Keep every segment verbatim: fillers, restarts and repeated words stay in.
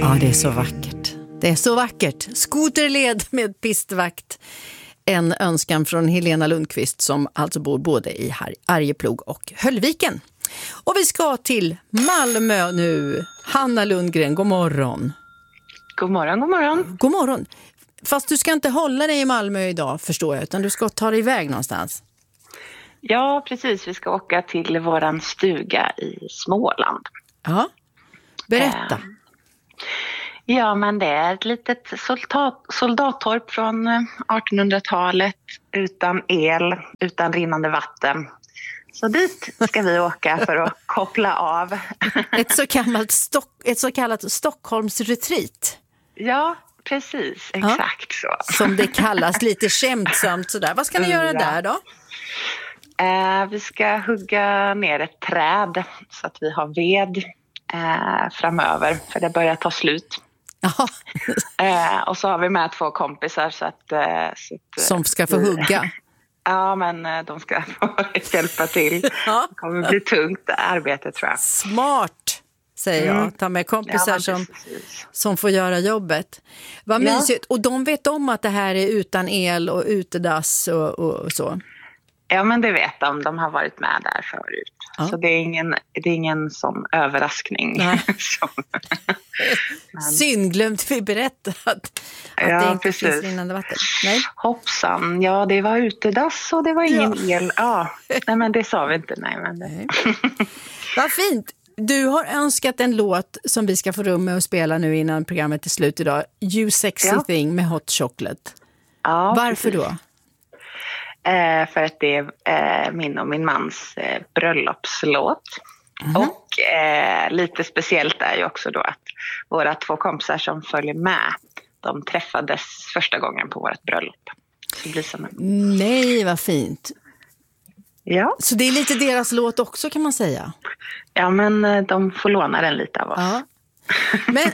Ja, det är så vackert. Det är så vackert. Skoterled med pistvakt. En önskan från Helena Lundqvist som alltså bor både i Arjeplog och Höllviken. Och vi ska till Malmö nu. Hanna Lundgren, god morgon. God morgon, god morgon. God morgon. Fast du ska inte hålla dig i Malmö idag, förstår jag, utan du ska ta dig iväg någonstans. Ja, precis. Vi ska åka till våran stuga i Småland. Ja, berätta. Eh, ja, men det är ett litet soldat, soldattorp från artonhundratalet utan el, utan rinnande vatten. Så dit ska vi åka för att koppla av. Ett så kallat, Stock, ett så kallat Stockholmsretreat. Ja, precis. Exakt ja, så. Som det kallas lite skämtsamt sådär. Vad ska ni göra ja. där då? Eh, vi ska hugga ner ett träd så att vi har ved eh, framöver. För det börjar ta slut. eh, och så har vi med två kompisar så att... Eh, så att som ska få hugga. Ja, men de ska få hjälpa till. Ja. Det kommer bli tungt arbete, tror jag. Smart, säger jag. Mm. Ta med kompisar ja, som, som får göra jobbet. Vad ja. mysigt. Och de vet om att det här är utan el och utedass och, och så? Ja, men det vet de. De har varit med där förut. Ja. Så det är ingen, det är ingen sån överraskning. som... men... Synd, glömt vi berätta att, att ja, det inte precis. finns rinnande vatten. Nej. Hoppsan, ja det var utedass och det var ingen ja. el. Ja, nej men det sa vi inte. Nej, men det... nej. Vad fint. Du har önskat en låt som vi ska få rum med att spela nu innan programmet är slut idag. You Sexy ja. Thing med Hot Chocolate. Ja, varför precis. då? Eh, för att det är eh, min och min mans eh, bröllopslåt. Mm. Och eh, lite speciellt är ju också då att våra två kompisar som följer med, de träffades första gången på vårt bröllop. Så det blir som en... Nej, vad fint. Ja. Så det är lite deras låt också, kan man säga? Ja, men de får låna den lite av oss. Ja. Men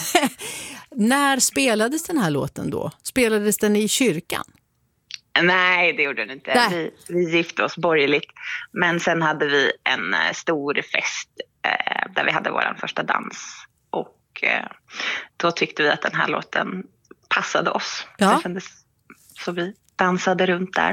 när spelades den här låten då? Spelades den i kyrkan? Nej, det gjorde den inte. Vi, vi gifte oss borgerligt. Men sen hade vi en uh, stor fest uh, där vi hade vår första dans. Och uh, då tyckte vi att den här låten passade oss. Ja. Så, kändes, så vi dansade runt där.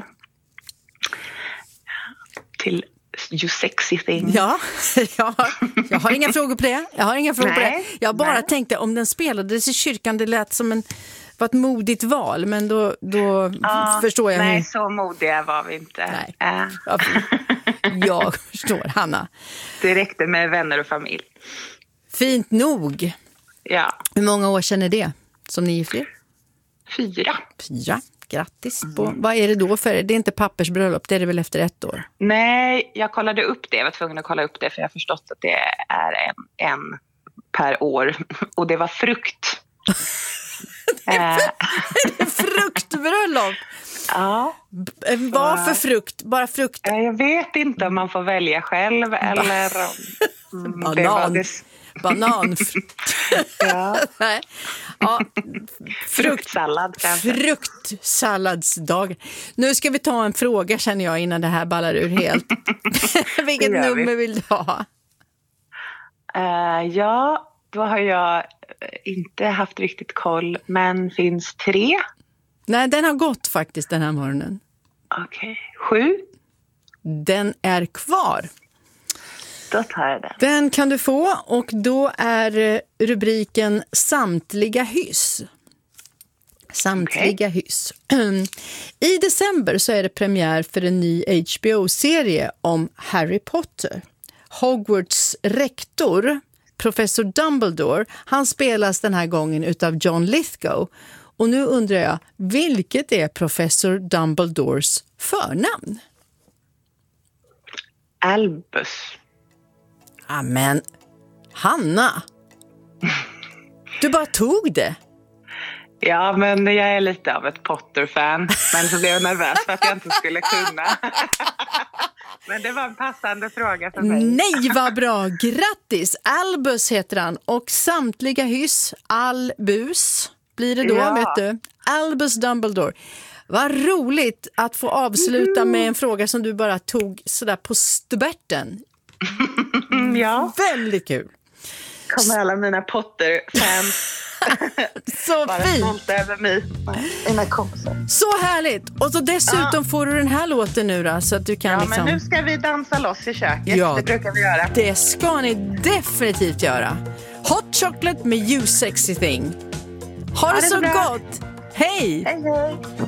Till You Sexy Thing. Ja, ja, jag har inga frågor på det. Jag har inga frågor nej, på det. Jag bara nej. tänkte om den spelades i kyrkan, det lät som en... var ett modigt val, men då, då ja, förstår jag. Nej, hur... så modiga var vi inte. Nej. Äh. Jag förstår, Hanna. Det räckte med vänner och familj. Fint nog. Ja. Hur många år sedan är det som ni är gifter? Fyra. Fyra, grattis. På. Mm. Vad är det då för? Det är inte pappersbröllop, det är det väl efter ett år? Nej, jag kollade upp det. Jag var tvungen att kolla upp det för jag har förstått att det är en, en per år. Och det var frukt. Det är fruktbröllop. Ja. Vad för frukt? Bara frukt? Jag vet inte om man får välja själv eller mm, banan. Det det... Banan. ja. ja. Frukt. Fruktsallad kanske. Fruktsalladsdag. Nu ska vi ta en fråga, känner jag, innan det här ballar ur helt. Vilket nummer vi. vill du ha? Uh, ja, då har jag inte haft riktigt koll, men finns tre? Nej, den har gått faktiskt den här morgonen. Okej, okay. Sju? Den är kvar. Då tar jag den. Den kan du få, och då är rubriken Samtliga hyss. Samtliga okay. hyss. I december så är det premiär för en ny H B O-serie om Harry Potter. Hogwarts rektor, professor Dumbledore, han spelas den här gången utav John Lithgow. Och nu undrar jag, vilket är professor Dumbledores förnamn? Albus. Amen. Hanna. Du bara tog det. Ja, men jag är lite av ett Potter-fan. Men så blev jag nervös för att jag inte skulle kunna. Men det var en passande fråga för mig. Nej, vad bra. Grattis. Albus heter han. Och samtliga hyss, Albus blir det då, ja. Vet du. Albus Dumbledore. Vad roligt att få avsluta mm. med en fråga som du bara tog sådär på stubberten. Ja. Väldigt kul. Kommer alla mina Potter-fans Så vara fint! stolta över mig. Mina kompisar. Så härligt! Och så dessutom ja. får du den här låten nu då, så att du kan ja, liksom... men nu ska vi dansa loss i köket. Ja, det brukar vi göra. Det ska ni definitivt göra. Hot Chocolate med You Sexy Thing. Ha ja, det, det så bra. Gott! Hej! Hej, hej!